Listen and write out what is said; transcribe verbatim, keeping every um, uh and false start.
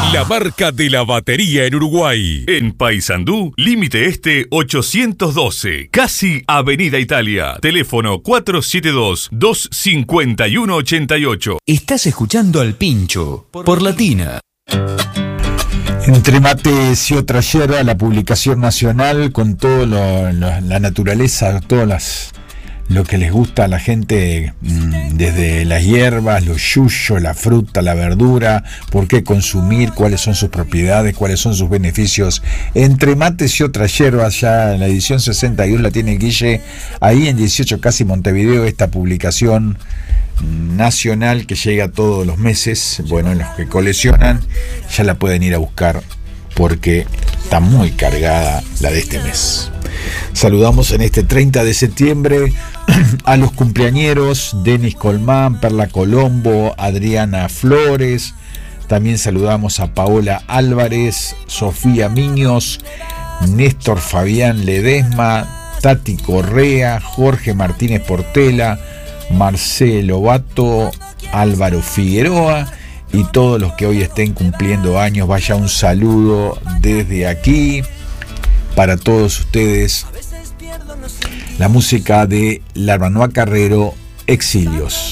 La marca de la batería en Uruguay. En Paysandú, Límite Este ochocientos doce, casi Avenida Italia. Teléfono cuatro siete dos, dos cinco uno, ocho ocho. Estás escuchando Al Pincho por Latina. Entre mates y otra yerba, la publicación nacional con todo lo, lo, la naturaleza, todas las lo que les gusta a la gente, desde las hierbas, los yuyos, la fruta, la verdura, por qué consumir, cuáles son sus propiedades, cuáles son sus beneficios. Entre mates y otras hierbas, ya en la edición sesenta y uno la tiene Guille, ahí en dieciocho Casi Montevideo, esta publicación nacional que llega todos los meses. Bueno, los que coleccionan ya la pueden ir a buscar porque está muy cargada la de este mes. Saludamos en este treinta de septiembre a los cumpleañeros: Denis Colmán, Perla Colombo, Adriana Flores. También saludamos a Paola Álvarez, Sofía Miños, Néstor Fabián Ledesma, Tati Correa, Jorge Martínez Portela, Marcelo Bato, Álvaro Figueroa y todos los que hoy estén cumpliendo años. Vaya un saludo desde aquí para todos ustedes. La música de Larvanoa Carrero, Exilios.